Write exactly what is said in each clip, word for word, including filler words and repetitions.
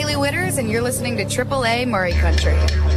Hayley Witters, and you're listening to Triple A Murray Country.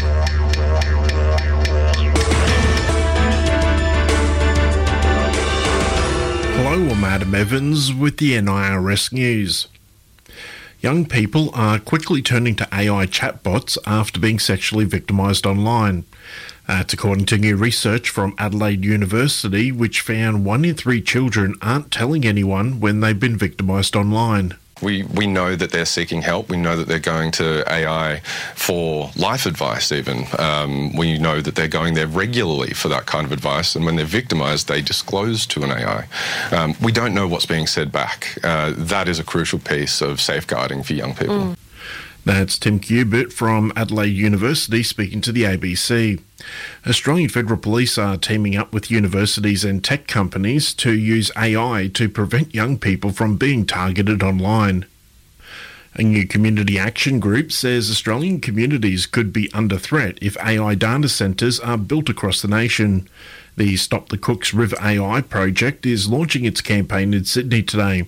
Hello, I'm Adam Evans with the N I R S News. Young people are quickly turning to A I chatbots after being sexually victimised online. That's according to new research from Adelaide University, which found one in three children aren't telling anyone when they've been victimised online. We we know that they're seeking help. We know that they're going to A I for life advice even. Um, we know that they're going there regularly for that kind of advice, and when they're victimised, they disclose to an A I. Um, we don't know what's being said back. Uh, that is a crucial piece of safeguarding for young people. Mm. That's Tim Cubitt from Adelaide University speaking to the A B C. Australian Federal Police are teaming up with universities and tech companies to use A I to prevent young people from being targeted online. A new community action group says Australian communities could be under threat if A I data centres are built across the nation. The Stop the Cooks River A I project is launching its campaign in Sydney today.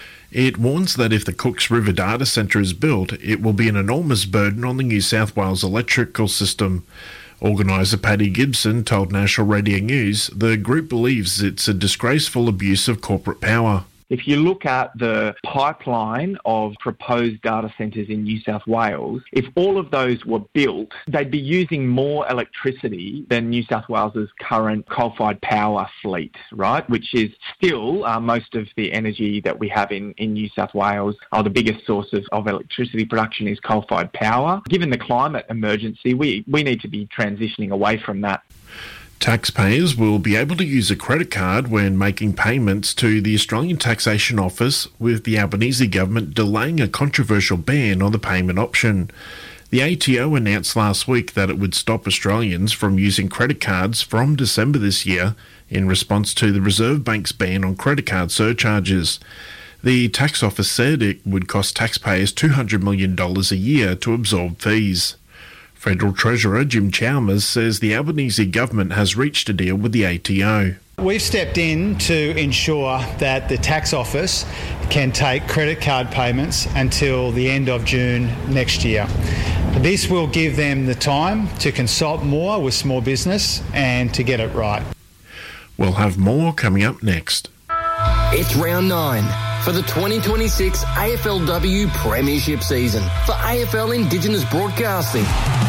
It warns that if the Cooks River data centre is built, it will be an enormous burden on the New South Wales electrical system. Organiser Paddy Gibson told National Radio News the group believes it's a disgraceful abuse of corporate power. If you look at the pipeline of proposed data centres in New South Wales, if all of those were built, they'd be using more electricity than New South Wales's current coal-fired power fleet, right? Which is still uh, most of the energy that we have in, in New South Wales. Oh, the biggest source of, of electricity production is coal-fired power. Given the climate emergency, we, we need to be transitioning away from that. Taxpayers will be able to use a credit card when making payments to the Australian Taxation Office, with the Albanese government delaying a controversial ban on the payment option. The A T O announced last week that it would stop Australians from using credit cards from December this year in response to the Reserve Bank's ban on credit card surcharges. The Tax Office said it would cost taxpayers two hundred million dollars a year to absorb fees. Federal Treasurer Jim Chalmers says the Albanese government has reached a deal with the A T O. We've stepped in to ensure that the tax office can take credit card payments until the end of June next year. This will give them the time to consult more with small business and to get it right. We'll have more coming up next. It's round nine for the twenty twenty-six A F L W Premiership season for A F L Indigenous Broadcasting.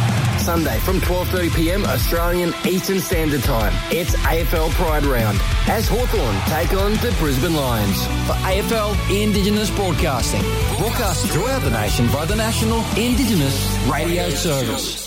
Sunday from twelve thirty p m Australian Eastern Standard Time. It's A F L Pride Round as Hawthorn take on the Brisbane Lions. For A F L Indigenous Broadcasting, broadcasting throughout the nation by the National Indigenous Radio Service.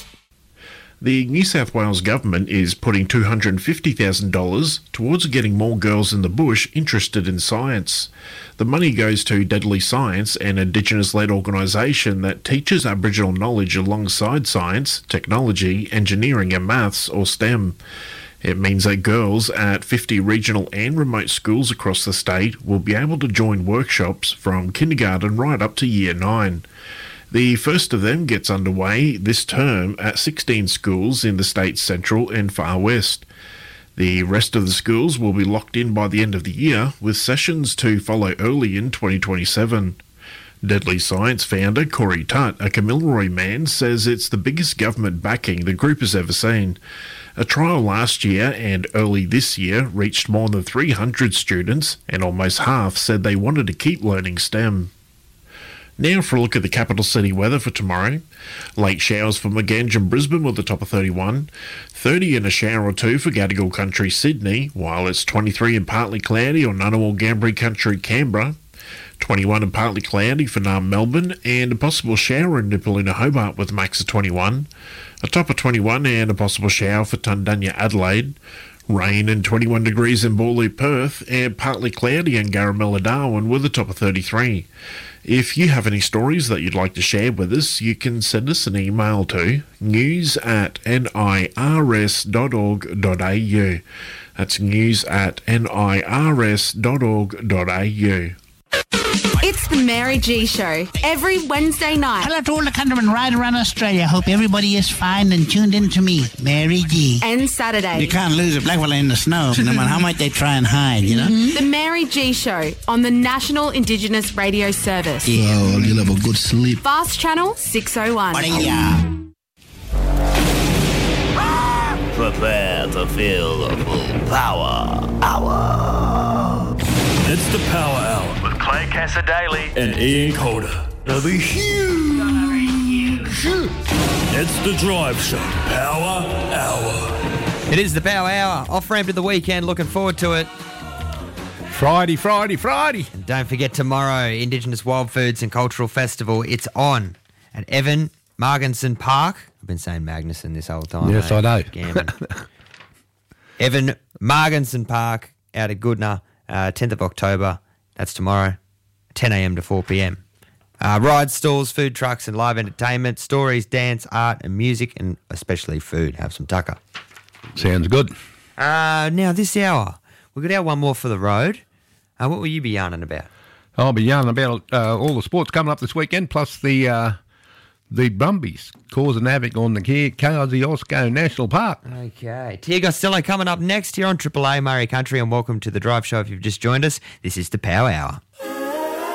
The New South Wales government is putting two hundred fifty thousand dollars towards getting more girls in the bush interested in science. The money goes to Deadly Science, an Indigenous-led organisation that teaches Aboriginal knowledge alongside science, technology, engineering and maths, or STEM. It means that girls at fifty regional and remote schools across the state will be able to join workshops from kindergarten right up to year nine. The first of them gets underway this term at sixteen schools in the state's central and far west. The rest of the schools will be locked in by the end of the year, with sessions to follow early in twenty twenty-seven. Deadly Science founder Corey Tutt, a Kamilaroi man, says it's the biggest government backing the group has ever seen. A trial last year and early this year reached more than three hundred students, and almost half said they wanted to keep learning STEM. Now for a look at the capital city weather for tomorrow. Late showers for Maganj and Brisbane with a top of thirty-one. thirty and a shower or two for Gadigal Country, Sydney, while it's twenty-three and partly cloudy on Ngunnawal Ngambri Country, Canberra. twenty-one and partly cloudy for Naarm, Melbourne, and a possible shower in Nipaluna, Hobart with a max of twenty-one. A top of twenty-one and a possible shower for Tundunya, Adelaide. Rain and twenty-one degrees in Boorloo, Perth, and partly cloudy in Garamella, Darwin with a top of thirty-three. If you have any stories that you'd like to share with us, you can send us an email to news at nirs dot org dot a u. That's news at nirs dot org dot a u. It's the Mary G Show every Wednesday night. Hello to all the countrymen right around Australia. Hope everybody is fine and tuned in to me, Mary G. And Saturday. You can't lose a black fella in the snow, no matter how much they try and hide, you know? Mm-hmm. The Mary G Show on the National Indigenous Radio Service. Yeah, well, you'll have a good sleep. Fast Channel six oh one. Prepare to feel the full power hour. It's the Power Hour with Clay Cassadaly and Ian Calder. It'll be huge. It's the Drive Show Power Hour. It is the Power Hour. Off ramp to the weekend. Looking forward to it. Friday, Friday, Friday. And don't forget tomorrow, Indigenous Wild Foods and Cultural Festival. It's on at Evan Marginson Park. I've been saying Magnuson this whole time. Yes, mate. I know. Gammon. Evan Marginson Park out at Goodna, uh, tenth of October. That's tomorrow, ten a.m. to four p.m. Uh, ride stalls, food trucks and live entertainment, stories, dance, art and music, and especially food. Have some tucker. Sounds good. Uh, now, this hour, we've got our one more for the road. Uh, what will you be yarning about? I'll be yarning about uh, all the sports coming up this weekend, plus the uh, the Brumbies causing havoc on the Kosciuszko National Park. Okay. Tia Costello coming up next here on Triple A Murray Country, and welcome to the Drive Show if you've just joined us. This is the Power Hour.